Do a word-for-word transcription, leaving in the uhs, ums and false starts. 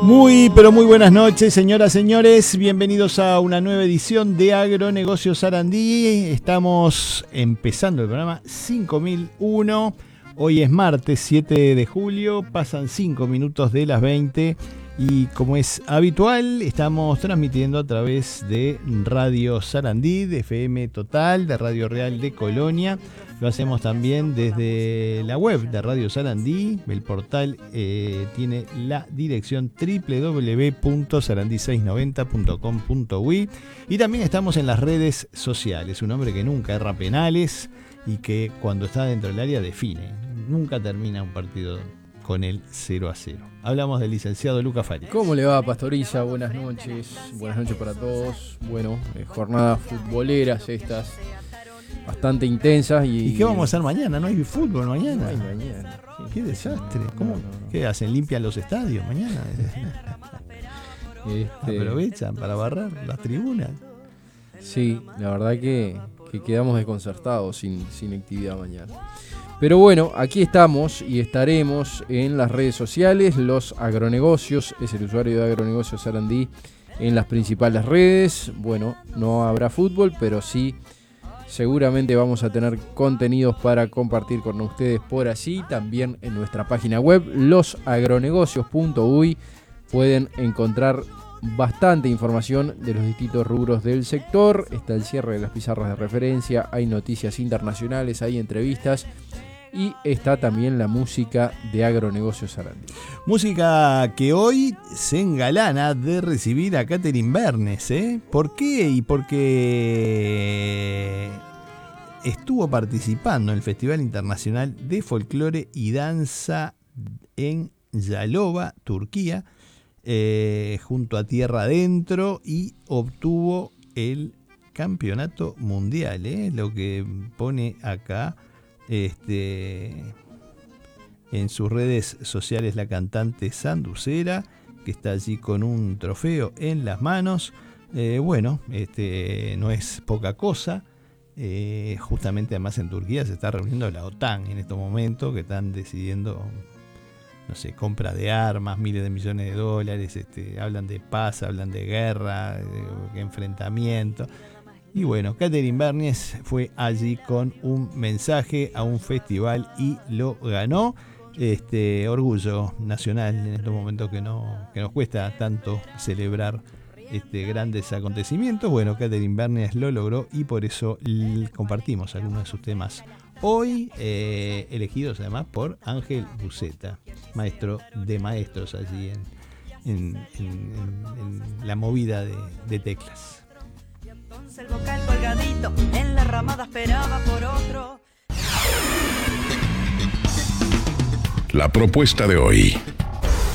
Muy, pero muy buenas noches, señoras, señores. Bienvenidos a una nueva edición de Agronegocios Sarandí. Estamos empezando el programa cinco mil uno. Hoy es martes siete de julio. Pasan cinco minutos de las veinte. Y como es habitual, estamos transmitiendo a través de Radio Sarandí, de F M Total, de Radio Real de Colonia. Lo hacemos también desde la web de Radio Sarandí. El portal eh, tiene la dirección doble u doble u doble u punto sarandí seiscientos noventa punto com punto uy. Y también estamos en las redes sociales. Un hombre que nunca erra penales y que cuando está dentro del área define. Nunca termina un partido con el cero a cero. Hablamos del licenciado Lucas Farías. ¿Cómo le va, Pastorilla? Buenas noches. Buenas noches para todos. Bueno, eh, jornadas futboleras estas, bastante intensas. ¿Y, ¿Y qué vamos a hacer mañana? ¿No hay fútbol mañana? No hay mañana. Sí. Qué desastre. ¿Cómo? No, no, no. ¿Qué hacen? ¿Limpian los estadios mañana? Este... ¿Aprovechan para barrer las tribunas? Sí, la verdad que, que quedamos desconcertados sin, sin actividad mañana. Pero bueno, aquí estamos y estaremos en las redes sociales. Los Agronegocios es el usuario de Agronegocios Sarandí en las principales redes. Bueno, no habrá fútbol, pero sí seguramente vamos a tener contenidos para compartir con ustedes por allí. También en nuestra página web, los agronegocios punto uy, pueden encontrar bastante información de los distintos rubros del sector. Está el cierre de las pizarras de referencia, hay noticias internacionales, hay entrevistas. Y está también la música de Agronegocios Sarandí. Música que hoy se engalana de recibir a Catherine Bernes, ¿eh? ¿Por qué? Y porque estuvo participando en el Festival Internacional de Folclore y Danza en Yalova, Turquía, eh, junto a Tierra Adentro, y obtuvo el campeonato mundial, ¿eh? Lo que pone acá Este, en sus redes sociales la cantante sanducera, que está allí con un trofeo en las manos. Eh, bueno, este, no es poca cosa. Eh, justamente además en Turquía se está reuniendo la OTAN en estos momentos, que están decidiendo, no sé, compra de armas, miles de millones de dólares. Este, hablan de paz, hablan de guerra, de enfrentamiento. Y bueno, Catherine Bernes fue allí con un mensaje a un festival y lo ganó. Este orgullo nacional en estos momentos que no que nos cuesta tanto celebrar este grandes acontecimientos. Bueno, Catherine Bernes lo logró y por eso l- compartimos algunos de sus temas hoy, eh, elegidos además por Ángel Buceta, maestro de maestros allí en, en, en, en, en la movida de, de teclas. El vocal colgadito en la ramada esperaba por otro. La propuesta de hoy.